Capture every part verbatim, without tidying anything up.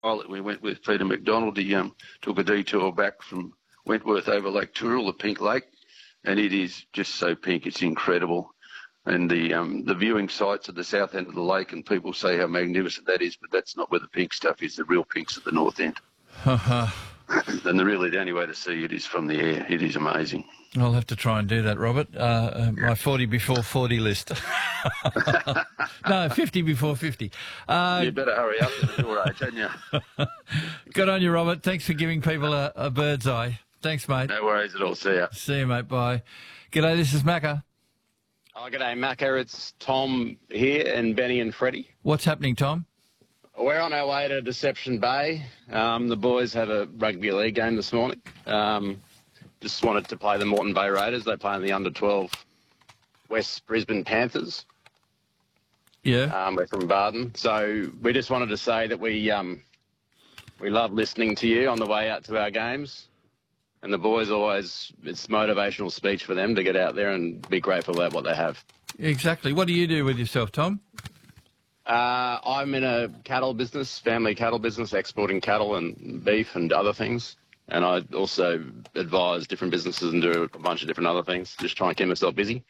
pilot, we went with Peter McDonald. He um, took a detour back from Wentworth over Lake Tooral, the Pink Lake, and it is just so pink. It's incredible. And the um, the viewing sites at the south end of the lake, and people say how magnificent that is, but that's not where the pink stuff is. The real pink's at the north end. And the really the only way to see it is from the air. It is amazing. I'll have to try and do that, Robert. Uh, uh, my forty before forty list. No, fifty before fifty. Uh, you better hurry up to your age, haven't you? Good on you, Robert. Thanks for giving people a, a bird's eye. Thanks, mate. No worries at all. See ya. See you, mate. Bye. G'day, this is Macca. Oh, g'day, Macca. It's Tom here and Benny and Freddie. What's happening, Tom? We're on our way to Deception Bay. Um, the boys had a rugby league game this morning. Um, just wanted to play the Moreton Bay Raiders. They play in the under twelve West Brisbane Panthers. Yeah. Um, we're from Barden. So we just wanted to say that we um, we love listening to you on the way out to our games. And the boys always, it's motivational speech for them to get out there and be grateful about what they have. Exactly. What do you do with yourself, Tom? Uh, I'm in a cattle business, family cattle business, exporting cattle and beef and other things. And I also advise different businesses and do a bunch of different other things, just try and keep myself busy.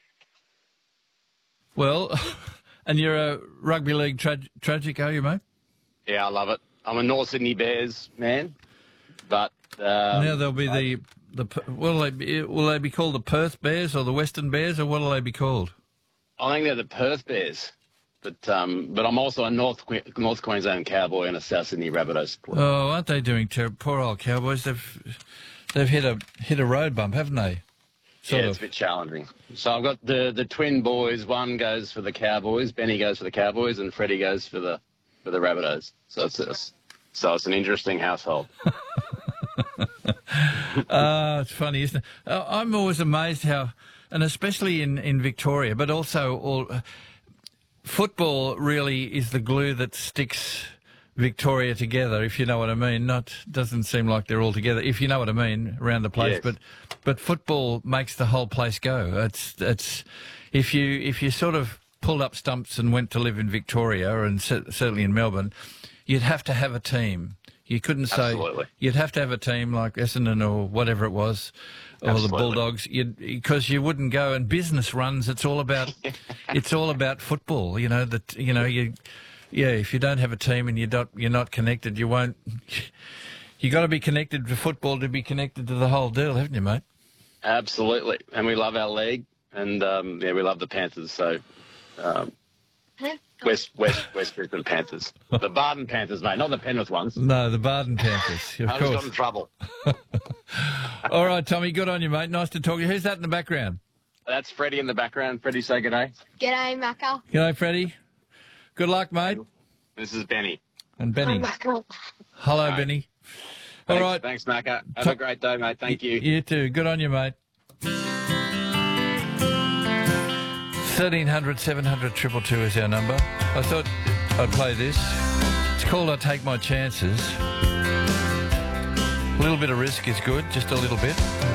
Well, and you're a rugby league tra- tragic, are you, mate? Yeah, I love it. I'm a North Sydney Bears man, but... Um, now there'll be the... the will they be, will they be called the Perth Bears or the Western Bears, or what will they be called? I think they're the Perth Bears. But um, but I'm also a North North Queensland Cowboy and a South Sydney Rabbitohs supporter. Oh, aren't they doing terrible? Poor old Cowboys. They've they've hit a hit a road bump, haven't they? Sort yeah, of. It's a bit challenging. So I've got the, the twin boys. One goes for the Cowboys, Benny goes for the Cowboys, and Freddie goes for the for the Rabbitohs. So it's a, so it's an interesting household. uh, it's funny, isn't it? Uh, I'm always amazed how, and especially in, in Victoria, but also all. Uh, Football really is the glue that sticks Victoria together, if you know what I mean. Not doesn't seem like they're all together, if you know what I mean, around the place. Yes. But but football makes the whole place go. It's it's if you if you sort of pulled up stumps and went to live in Victoria and certainly in Melbourne, you'd have to have a team. You couldn't say Absolutely. You'd have to have a team like Essendon or whatever it was. Or Absolutely. The Bulldogs, because you wouldn't go. And business runs, it's all about, it's all about football. You know that. You know you, yeah. If you don't have a team and you're not, you're not connected, you won't. You got to be connected to football to be connected to the whole deal, haven't you, mate? Absolutely, and we love our league, and um, yeah, we love the Panthers. So, um, West West West Brisbane Panthers, the Barden Panthers, mate, not the Penrith ones. No, the Barden Panthers. Of I course. just got in trouble. All right, Tommy, good on you, mate. Nice to talk to you. Who's that in the background? That's Freddie in the background. Freddie, say g'day. G'day, Macca. G'day, Freddie. Good luck, mate. This is Benny. And Benny. Hi, Macca. Hello, Hi. Benny. All Thanks, right. Thanks, Macca. Have To- a great day, mate. Thank you. You too. Good on you, mate. thirteen hundred, seven hundred, two two two is our number. I thought I'd play this. It's called I Take My Chances. A little bit of risk is good, just a little bit.